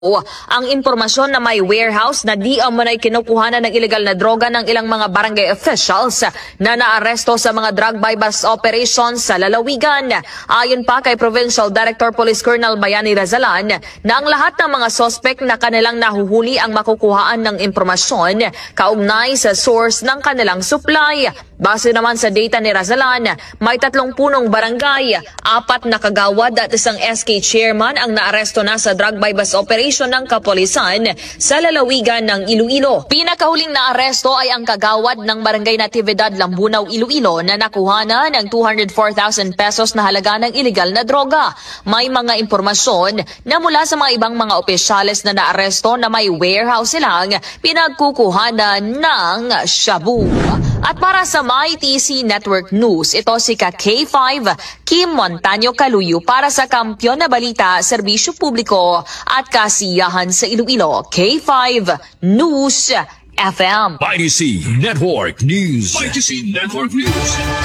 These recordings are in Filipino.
ang impormasyon na may warehouse na di umunay kinukuhanan ng illegal na droga ng ilang mga barangay officials na naaresto sa mga drug buy-bust operations sa lalawigan. Ayon pa kay Provincial Director Police Colonel Bayani Razalan na ang lahat ng mga suspect na kanilang nahuhuli ang makukuhaan ng impormasyon kaugnay sa source ng kanilang supply. Base naman sa data ni Razalan, may 30 punong barangay, 4 na kagawad at isang SK chairman ang naaresto na sa drug buy-bust operation ng kapulisan sa lalawigan ng Iloilo. Pinakahuling naaresto ay ang kagawad ng Barangay Natividad Lambunaw, Iloilo na nakuha ng 204,000 pesos na halaga ng illegal na droga. May mga impormasyon na mula sa mga ibang mga opisyales na naaresto na may warehouse silang pinagkukuhanan ng shabu. At para sa MyTC Network News, ito si K5 Kim Montaño Caluyo para sa Kampiyon na Balita, Serbisyo Publiko at Kasiyahan sa Iloilo. K5 News FM. MyTC Network News. MyTC Network News.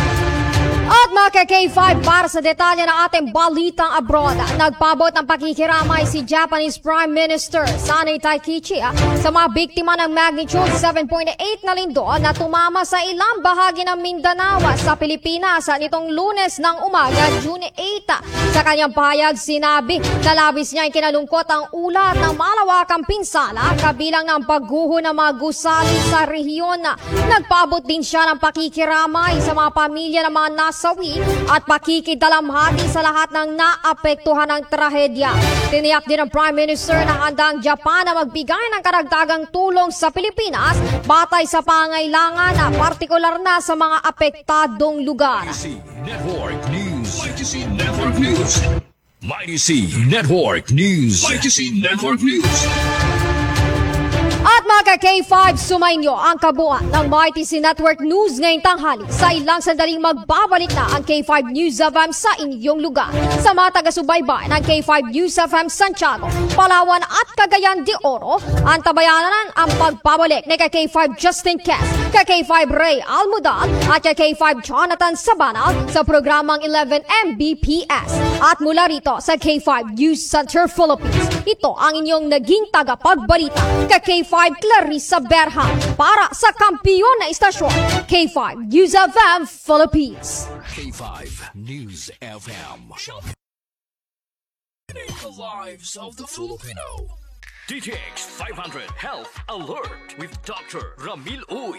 At mga K5, para sa detalye ng ating balitang abroad, nagpabot ng pakikiramay si Japanese Prime Minister Sanai Taikichi sa mga biktima ng magnitude 7.8 na lindol na tumama sa ilang bahagi ng Mindanao sa Pilipinas nitong Lunes ng umaga, June 8. Sa kanyang pahayag, sinabi na labis niya kinalungkot ang ulat ng malawakang pinsala kabilang ng pagguho ng mga gusali sa rehiyon. Nagpabot din siya ng pakikiramay sa mga pamilya ng mga nasawi at pakikidalamhati sa lahat ng naapektuhan ng trahedya. Tiniyak din ng Prime Minister na handa ang Japan na magbigay ng karagdagang tulong sa Pilipinas batay sa pangailangan na partikular na sa mga apektadong lugar. MyTC Network News. MyTC Network News. MyTC Network News. MyTC Network News. At mga K5, sumainyo ang kabuuan ng MyTC Network News ngayong tanghali. Sa ilang sandaling magbabalik na ang K5 News FM sa inyong lugar. Sa mga taga-subaybay ng K5 News FM Santiago, Palawan at Cagayan de Oro, antabayanan ang pagbabalik ni K5 Justin Kes, K5 Ray Almudal at K5 Jonathan Sabanal sa programang 11 Mbps. At mula rito sa K5 News Center Philippines, ito ang inyong naging tagapagbalita, K5 Clarissa Berha para sa kampiyon na istasyon, K5 News FM Philippines. K5 News FM. The lives of the Filipino. DTX 500 Health Alert with Dr. Ramil Uy.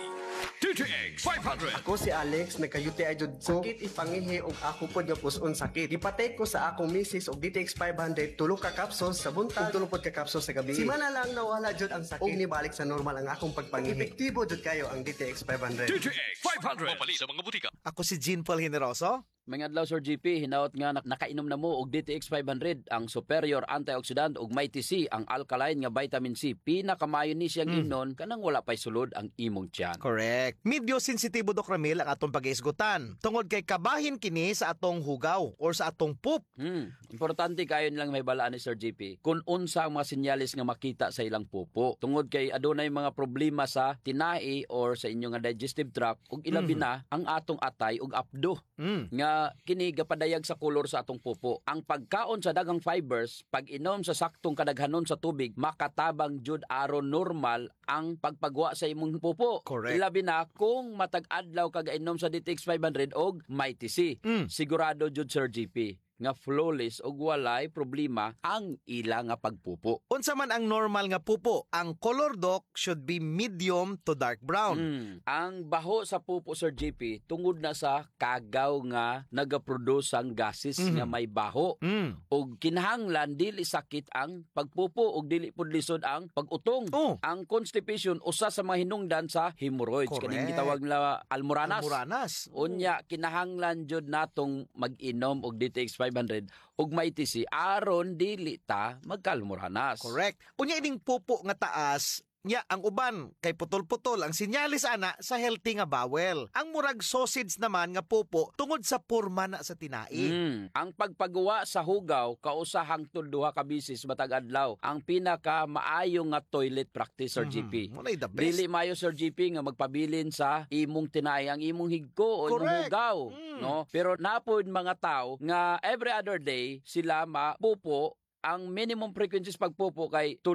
DTX 500. Ako si Alex, nagka-UTI jud ko. Sakit ipangihi og ako pod nga puson sakit. Ipatay ko sa akong misis og DTX 500 tulo ka capsules sa buntag, tulo pod ka capsules sa gabi. Simana lang nawala jud ang sakit. Og nibalik sa normal ang akong pagpangihi. Epektibo jud kayo ang DTX 500. DTX 500. Mapali sa mga butika. Ako si Jean Paul Generoso. Mga adlaw Sir GP, hinaot nga nakainom na mo og DTX 500 ang superior antioxidant ug MyTC ang alkaline nga vitamin C. Pinakamayo ni siyang imnon kanang wala pay sulod ang imong tiyan. Correct. Medyo sensitibo Dok Ramil ang atong pag-iisgutan. Tungod kay kabahin kini sa atong hugaw or sa atong poop. Importante kayo nilang may balaan ni Sir GP kung unsa ang mga sinyalis nga makita sa ilang pupo. Tungod kay adunay mga problema sa tinai or sa inyong digestive tract ug ilabi na ang atong atay ug apdo. Nga kini gapadayag sa kolor sa atong pupo. Ang pagkaon sa daghang fibers, pag-inom sa saktong kadaghanon sa tubig, makatabang jud aron normal ang pagpagwa sa imong pupo. Correct. Ilabi na kung matag adlaw ka gainom sa DTX 500 og MyTC. Sigurado jud Sir GP nga flawless og walay problema ang ila nga pagpupo. Unsa man ang normal nga pupo, ang color Dok should be medium to dark brown. Ang baho sa pupo Sir JP tungod na sa kagaw nga nagaproduce ang gases nga may baho. Og kinahanglan dili sakit ang pagpupo og dili pud lisod ang pag-utong. Ang constipation usa sa mga hinungdan sa hemorrhoids kaning gitawag na almoranas. Unya kinahanglan jud natong mag-inom og DTX 500 ug MyTC aron dili ta magkalmoranas. Correct. Unya ining pupo nga taas, nya ang uban kay putol-putol ang sinyalis ana sa healthy nga bowel. Ang murag sausage naman nga pupo tungod sa porma na sa tinai. Ang pagpagawa sa hugaw kausa hangtod duha ka bisis matag adlaw ang pinaka maayo nga toilet practice Sir GP. Walay the best. Dili maayo Sir GP nga magpabilin sa imong tinai ang imong higko o imong hugaw, no? Pero napod mga tao nga every other day sila mapupo ang minimum frequencies pagpupo kay